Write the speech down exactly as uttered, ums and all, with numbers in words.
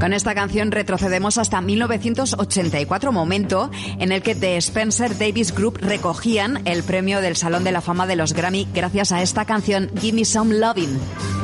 Con esta canción retrocedemos hasta mil novecientos ochenta y cuatro, momento en el que The Spencer Davis Group recogían el premio del Salón de la Fama de los Grammy gracias a esta canción Give Me Some Lovin'.